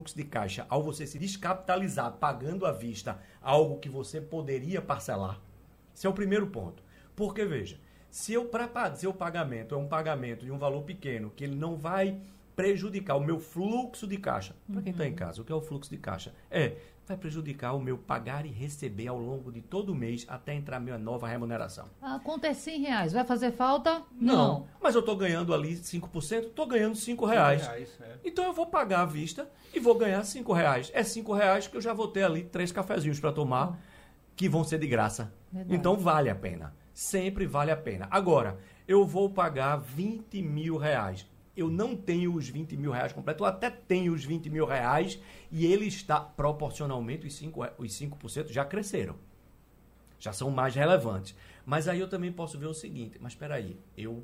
fluxo de caixa ao você se descapitalizar pagando à vista algo que você poderia parcelar. Esse é o primeiro ponto. Porque, veja, se o pagamento é um pagamento de um valor pequeno, que ele não vai prejudicar o meu fluxo de caixa. Para quem está em casa, o que é o fluxo de caixa? Vai prejudicar o meu pagar e receber ao longo de todo o mês até entrar a minha nova remuneração. A conta é R$100. Vai fazer falta? Não. Mas eu estou ganhando ali 5%, estou ganhando R$5. Então eu vou pagar à vista e vou ganhar R$5. É R$5 que eu já vou ter ali 3 cafezinhos para tomar, que vão ser de graça. Verdade. Então vale a pena. Sempre vale a pena. Agora, eu vou pagar R$20 mil. Eu não tenho os R$20 mil completos, eu até tenho os R$20 mil e ele está proporcionalmente, os 5% já cresceram. Já são mais relevantes. Mas aí eu também posso ver o seguinte, mas espera aí,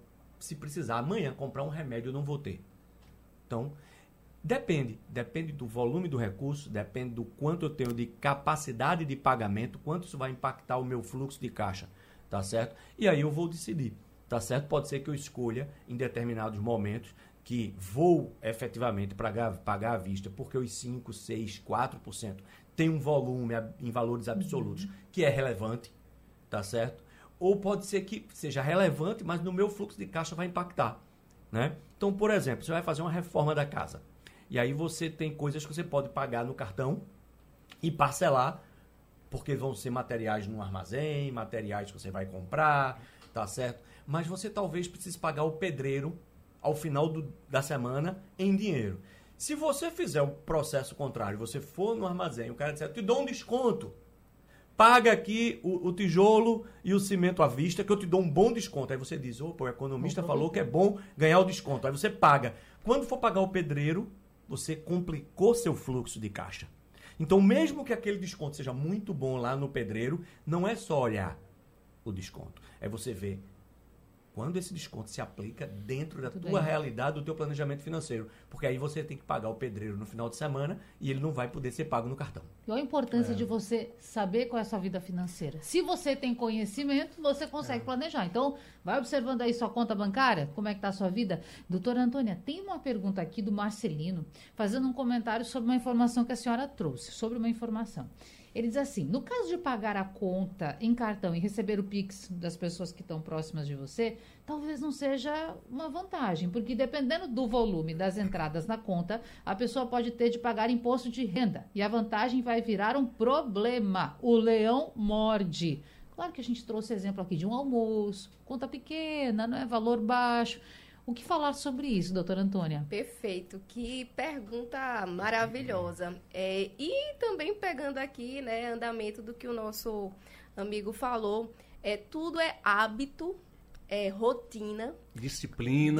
se precisar amanhã comprar um remédio, eu não vou ter. Então, depende do volume do recurso, depende do quanto eu tenho de capacidade de pagamento, quanto isso vai impactar o meu fluxo de caixa, tá certo? E aí eu vou decidir. Tá certo? Pode ser que eu escolha, em determinados momentos, que vou efetivamente pagar à vista, porque os 5%, 6%, 4% tem um volume em valores absolutos que é relevante, tá certo? Ou pode ser que seja relevante, mas no meu fluxo de caixa vai impactar, né? Então, por exemplo, você vai fazer uma reforma da casa, e aí você tem coisas que você pode pagar no cartão e parcelar, porque vão ser materiais no armazém, materiais que você vai comprar, tá certo? Mas você talvez precise pagar o pedreiro ao final da semana em dinheiro. Se você fizer o processo contrário, você for no armazém, o cara disser, eu te dou um desconto, paga aqui o tijolo e o cimento à vista, que eu te dou um bom desconto. Aí você diz, o economista falou que é bom ganhar o desconto. Aí você paga. Quando for pagar o pedreiro, você complicou seu fluxo de caixa. Então, mesmo que aquele desconto seja muito bom lá no pedreiro, não é só olhar o desconto. É você ver quando esse desconto se aplica dentro da tua realidade, do teu planejamento financeiro. Porque aí você tem que pagar o pedreiro no final de semana e ele não vai poder ser pago no cartão. E a importância de você saber qual é a sua vida financeira. Se você tem conhecimento, você consegue planejar. Então, vai observando aí sua conta bancária, como é que está a sua vida. Doutora Antônia, tem uma pergunta aqui do Marcelino, fazendo um comentário sobre uma informação que a senhora trouxe, sobre uma informação. Ele diz assim, no caso de pagar a conta em cartão e receber o Pix das pessoas que estão próximas de você, talvez não seja uma vantagem, porque dependendo do volume das entradas na conta, a pessoa pode ter de pagar imposto de renda e a vantagem vai virar um problema. O leão morde. Claro que a gente trouxe exemplo aqui de um almoço, conta pequena, não é? Valor baixo. O que falar sobre isso, doutora Antônia? Perfeito, que pergunta maravilhosa. E também pegando aqui, né, andamento do que o nosso amigo falou, tudo é hábito, rotina, disciplina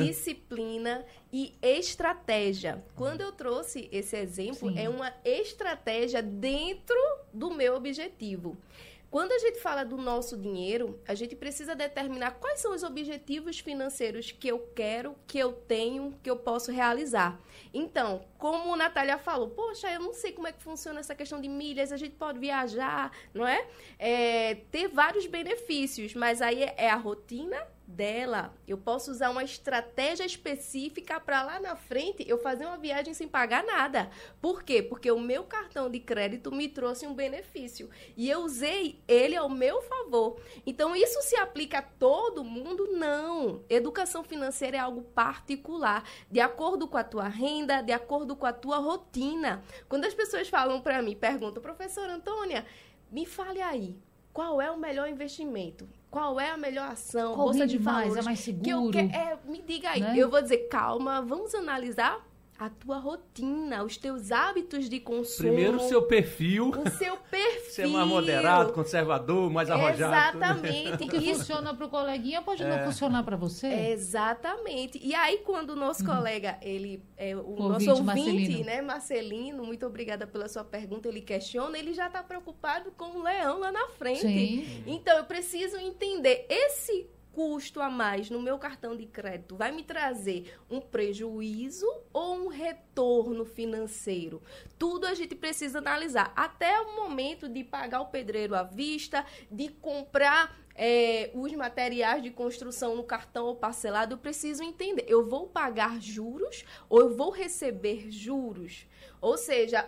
e estratégia. Quando eu trouxe esse exemplo, é uma estratégia dentro do meu objetivo. Quando a gente fala do nosso dinheiro, a gente precisa determinar quais são os objetivos financeiros que eu quero, que eu tenho, que eu posso realizar. Então, como a Natália falou, poxa, eu não sei como é que funciona essa questão de milhas, a gente pode viajar, não é? Ter vários benefícios, mas aí é a rotina dela. Eu posso usar uma estratégia específica para lá na frente eu fazer uma viagem sem pagar nada. Por quê? Porque o meu cartão de crédito me trouxe um benefício e eu usei ele ao meu favor. Então, isso se aplica a todo mundo? Não. Educação financeira é algo particular, de acordo com a tua renda, de acordo com a tua rotina. Quando as pessoas falam para mim, perguntam, professora Antônia, me fale aí, qual é o melhor investimento? Qual é a melhor ação? Qual bolsa de mais? valores? É mais seguro? Me diga aí. Né? Eu vou dizer, calma, vamos analisar a tua rotina, os teus hábitos de consumo. Primeiro o seu perfil. O seu perfil. Ser mais moderado, conservador, mais arrojado. Exatamente. O que funciona para o coleguinha pode não funcionar para você. Exatamente. E aí, quando o nosso colega, o nosso ouvinte, Marcelino. né, Marcelino, muito obrigada pela sua pergunta, ele questiona, ele já está preocupado com o leão lá na frente. Sim. Então, eu preciso entender custo a mais no meu cartão de crédito vai me trazer um prejuízo ou um retorno financeiro? Tudo a gente precisa analisar. Até o momento de pagar o pedreiro à vista, de comprar os materiais de construção no cartão ou parcelado, eu preciso entender. Eu vou pagar juros ou eu vou receber juros? Ou seja,